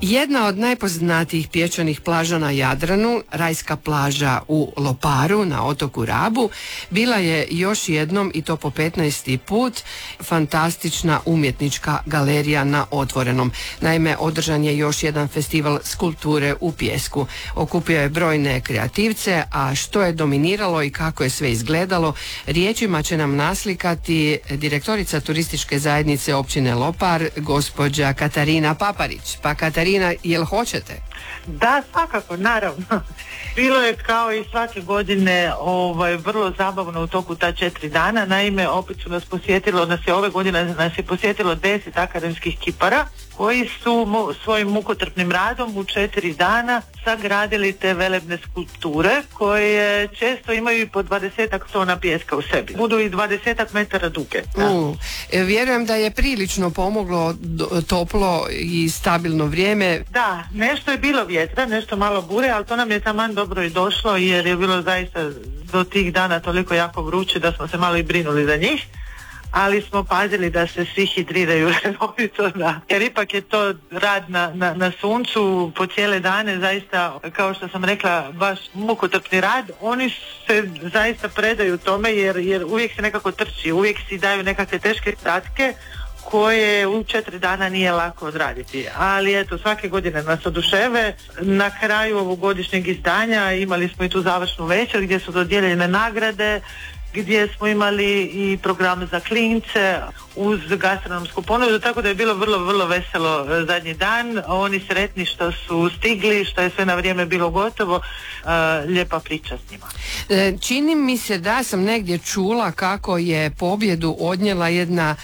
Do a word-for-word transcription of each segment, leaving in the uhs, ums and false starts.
Jedna od najpoznatijih pješčanih plaža na Jadranu, rajska plaža u Loparu na otoku Rabu, bila je još jednom, i to po petnaesti put, fantastična umjetnička galerija na otvorenom. Naime, održan je još jedan festival skulpture u pijesku. Okupio je brojne kreativce, a što je dominiralo i kako je sve izgledalo, riječima će nam naslikati direktorica turističke zajednice općine Lopar, gospođa Katarina Paparić. Pa Katarina, jel hoćete? Da, svakako, naravno. Bilo je kao i svake godine ovaj, vrlo zabavno u toku ta četiri dana. Naime, opet su nas posjetilo, nas je ove godine nas je posjetilo deset akademskih kipara koji su mu, svojim mukotrpnim radom u četiri dana sagradili te velebne skulpture koje često imaju i po dvadesetak tona pijeska u sebi. Budu i dvadesetak metara duge. Uh, vjerujem da je prilično pomoglo do, toplo i stabilno vrijeme. Da, nešto je bilo vjetra, nešto malo bure, ali to nam je taman dobro i došlo jer je bilo zaista do tih dana toliko jako vruće da smo se malo i brinuli za njih. Ali smo pazili da se svi hidriraju redovito, da. Jer ipak je to rad na, na, na suncu po cijele dane, zaista, kao što sam rekla, baš mukotrpni rad. Oni se zaista predaju tome jer, jer uvijek se nekako trči, uvijek si daju nekakve teške zadatke koje u četiri dana nije lako odraditi. Ali eto, svake godine nas oduševe. Na kraju ovog godišnjeg izdanja imali smo i tu završnu večer gdje su dodijeljene nagrade, gdje smo imali i program za klince uz gastronomsku ponudu, tako da je bilo vrlo, vrlo veselo zadnji dan. Oni sretni što su stigli, što je sve na vrijeme bilo gotovo. Uh, lijepa priča s njima. Čini mi se da sam negdje čula kako je pobjedu odnijela jedna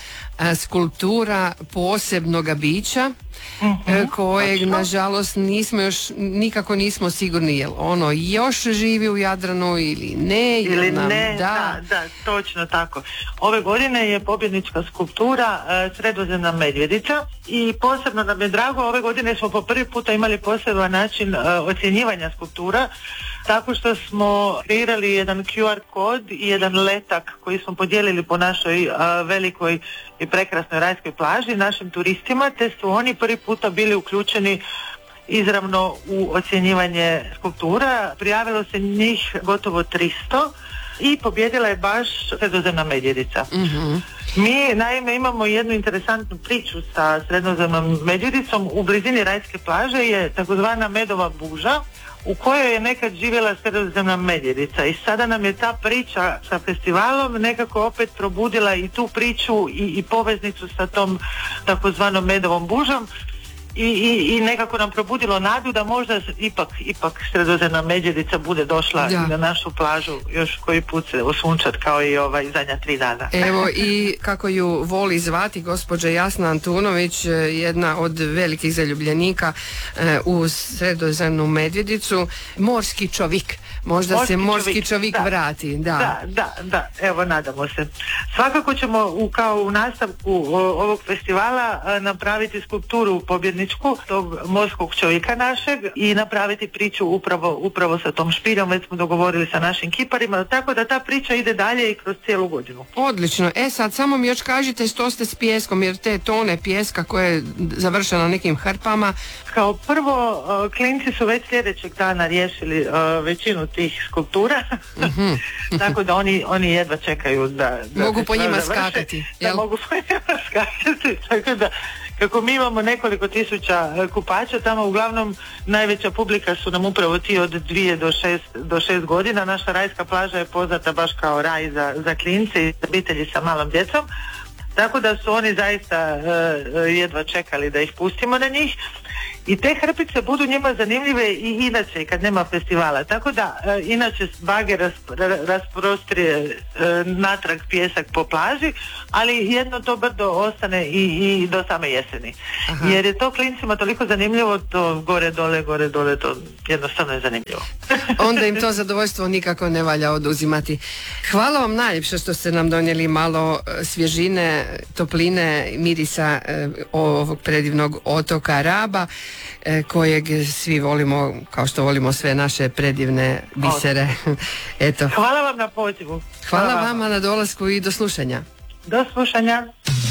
skulptura posebnoga bića, mm-hmm, kojeg točno, nažalost nismo još nikako nismo sigurni jel ono još živi u Jadranu ili ne. Ili nam, ne, da. da, da, točno tako. Ove godine je pobjednička skulptura uh, Sredozemna medvjedica i posebno nam je drago, ove godine smo po prvi puta imali poseban način uh, ocjenjivanja skulptura, tako što smo kreirali jedan Q R kod i jedan letak koji smo podijelili po našoj uh, velikoj i prekrasnoj rajskoj plaži našim turistima, te su oni prvi puta bili uključeni izravno u ocjenjivanje skulptura. Prijavilo se njih gotovo tristo i pobjedila je baš Sredozemna medvjedica. Mm-hmm. Mi naime imamo jednu interesantnu priču sa Sredozemnom medvjedicom. U blizini rajske plaže je takozvana Medova buža u kojoj je nekad živjela Sredozemna medvjedica i sada nam je ta priča sa festivalom nekako opet probudila i tu priču i, i poveznicu sa tom takozvanom Medovom bužom i, i, i nekako nam probudilo nadu da možda ipak, ipak Sredozemna medvjedica bude došla ja. na našu plažu još koji put se usunčat kao i ovaj zadnja tri dana. Evo i kako ju voli zvati gospođa Jasna Antunović, jedna od velikih zaljubljenika e, u Sredozemnu medvjedicu, morski čovjek. Možda morski se morski čovjek, čovjek da. vrati. Da. da, da, da, evo nadamo se. Svakako ćemo u, kao u nastavku o, ovog festivala a, napraviti skulpturu pobjedničku tog morskog čovjeka našeg i napraviti priču upravo, upravo sa tom špiljom, već smo dogovorili sa našim kiparima, tako da ta priča ide dalje i kroz cijelu godinu. Odlično. E sad samo mi još kažite što ste s pijeskom, jer te tone pijeska koje završe na nekim hrpama. Kao prvo, uh, klinci su već sljedećeg dana riješili uh, većinu tih skulptura, mm-hmm. tako da oni, oni jedva čekaju da, da mogu po njima skakati. Da mogu po njima skakati, tako da kako mi imamo nekoliko tisuća kupača, tamo uglavnom najveća publika su nam upravo ti od dvije do šest, do šest godina. Naša rajska plaža je poznata baš kao raj za, za klince i obitelji sa malom djecom, tako da su oni zaista uh, jedva čekali da ih pustimo na njih. I te hrpice budu njima zanimljive i inače kad nema festivala. Tako da e, inače bager raspro, rasprostrije e, natrag pijesak po plaži, ali jedno to brdo ostane i, i do same jeseni. Aha. Jer je to klincima toliko zanimljivo, to gore dole, gore dole, to jednostavno je zanimljivo. Onda im to zadovoljstvo nikako ne valja oduzimati. Hvala vam najljepše što ste nam donijeli malo svježine, topline, mirisa e, ovog predivnog otoka Raba, kojeg svi volimo kao što volimo sve naše predivne bisere. Eto. Hvala vam na pozivu. Hvala, Hvala vama na dolasku i do slušanja. Do slušanja.